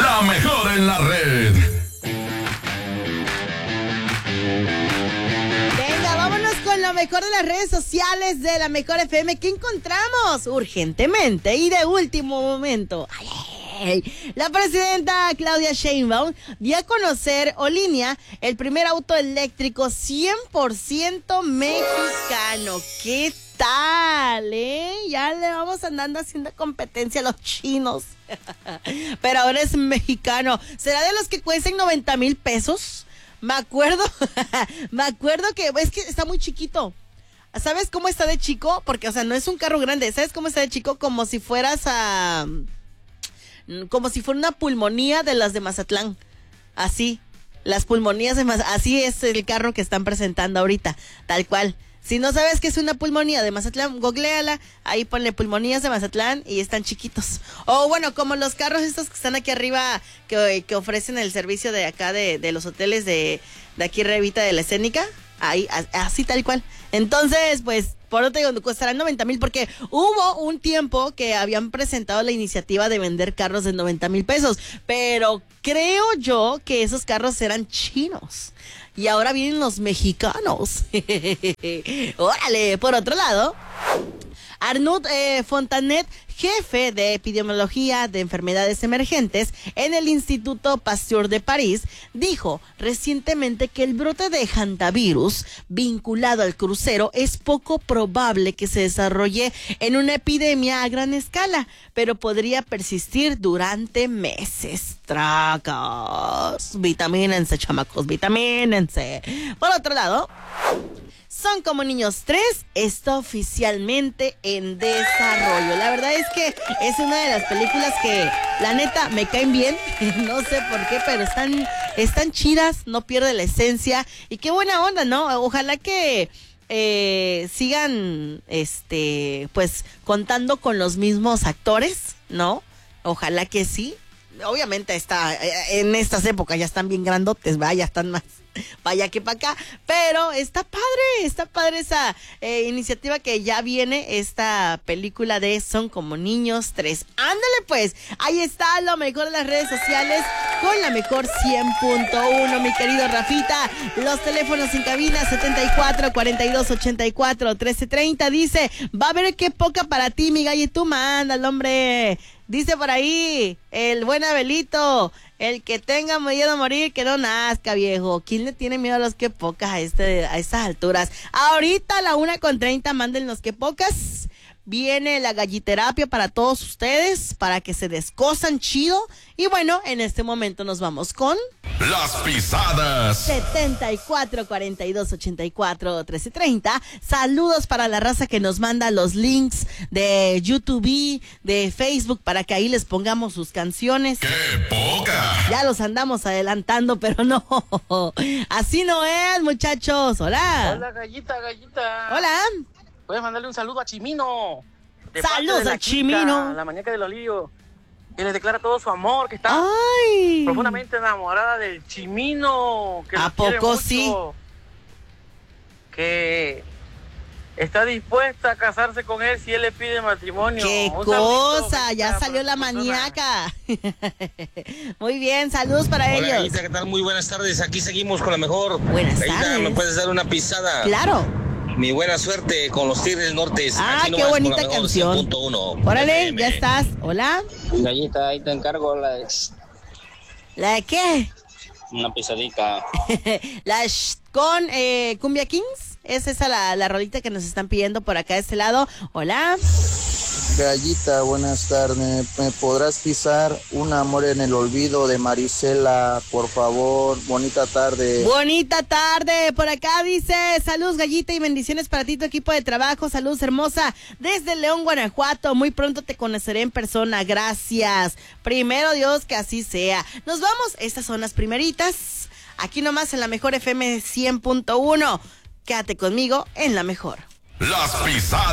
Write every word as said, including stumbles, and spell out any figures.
La mejor en la red. Venga, vámonos con lo mejor de las redes sociales de la Mejor F M. ¿Qué encontramos? Urgentemente y de último momento. Ay, ay. La presidenta Claudia Sheinbaum dio a conocer Olinea, el primer auto eléctrico cien por ciento mexicano. ¿Qué tal, eh? Ya le vamos andando haciendo competencia a los chinos. Pero ahora es mexicano. ¿Será de los que cuesten noventa mil pesos? Me acuerdo, me acuerdo que es que está muy chiquito. ¿Sabes cómo está de chico? Porque, o sea, no es un carro grande. ¿Sabes cómo está de chico? Como si fueras a... Como si fuera una pulmonía de las de Mazatlán. Así. Las pulmonías de Mazatlán. Así es el carro que están presentando ahorita. Tal cual. Si no sabes qué es una pulmonía de Mazatlán, googleala, ahí ponle pulmonías de Mazatlán y están chiquitos. O bueno, como los carros estos que están aquí arriba, que, que ofrecen el servicio de acá de, de los hoteles de, de aquí arribita de la Escénica, ahí, así tal cual. Entonces, pues, por eso te digo, costarán noventa mil, porque hubo un tiempo que habían presentado la iniciativa de vender carros de noventa mil pesos, pero creo yo que esos carros eran chinos. Y ahora vienen los mexicanos. Órale, por otro lado, Arnaud eh, Fontanet, jefe de epidemiología de enfermedades emergentes en el Instituto Pasteur de París, dijo recientemente que el brote de hantavirus vinculado al crucero es poco probable que se desarrolle en una epidemia a gran escala, pero podría persistir durante meses. Tracos. Vitamínense, chamacos, vitamínense. Por otro lado, Son como niños tres está oficialmente en desarrollo. La verdad es que es una de las películas que, la neta, me caen bien. No sé por qué, pero están, están chidas, no pierde la esencia. Y qué buena onda, ¿no? Ojalá que eh, sigan, este, pues, contando con los mismos actores, ¿no? Ojalá que sí. Obviamente está, en estas épocas ya están bien grandotes, ¿va? Ya están más vaya que para acá, pero está padre, está padre esa eh, iniciativa que ya viene, esta película de Son como niños tres. Ándale pues, ahí está lo mejor de las redes sociales con la mejor cien punto uno, mi querido Rafita. Los teléfonos en cabina setenta y cuatro, cuarenta y dos, ochenta y cuatro, trece treinta, dice, va a haber qué poca para ti, mi gallo, y tú mándalo, hombre. Dice por ahí, el buen Abelito, el que tenga miedo a morir, que no nazca, viejo. ¿Quién le tiene miedo a los que pocas a, este, a estas alturas? Ahorita a la una con treinta, manden los que pocas. Viene la galliterapia para todos ustedes, para que se descosan chido. Y bueno, en este momento nos vamos con... Las pisadas. setenta y cuatro, cuarenta y dos, ochenta y cuatro, trece treinta. Saludos para la raza que nos manda los links de YouTube, de Facebook, para que ahí les pongamos sus canciones. ¡Qué poca! Ya los andamos adelantando, pero no. Así no es, muchachos. Hola. Hola, gallita, gallita. Hola. Puedes mandarle un saludo a Chimino. Saludos a Chimino. La mañana del Olío. Que le declara todo su amor, que está Ay. profundamente enamorada del Chimino. Que ¿A poco sí? Que está dispuesta a casarse con él si él le pide matrimonio. ¡Qué un cosa! saludito, Ya salió la maníaca. Muy bien, saludos para Hola, ellos. Gallita, ¿qué tal? Muy buenas tardes. Aquí seguimos con la mejor. Buenas Gallita, tardes. ¿me puedes dar una pisada? Claro. Mi buena suerte con los Tigres Nortes. Ah, Aquí qué nomás bonita con la mejor canción. cien punto uno. Órale, F M. ya estás. Hola. Gallita, ahí te encargo la de ¿La de qué? una pisadita. La sh- con eh, Cumbia Kings. Es esa la, la rolita que nos están pidiendo por acá de este lado. Hola. Gallita, buenas tardes. ¿Me podrás pisar Un amor en el olvido de Marisela, por favor? Bonita tarde. Bonita tarde. Por acá dice, saludos Gallita y bendiciones para ti, tu equipo de trabajo. Saludos hermosa. Desde León, Guanajuato. Muy pronto te conoceré en persona. Gracias. Primero Dios que así sea. Nos vamos. Estas son las primeritas. Aquí nomás en la mejor F M cien punto uno. Quédate conmigo en la mejor. Las pisadas.